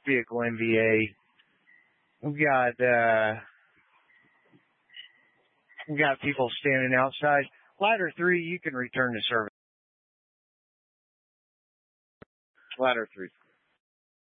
vehicle NVA. We've got people standing outside. Ladder 3, you can return to service. Ladder 3.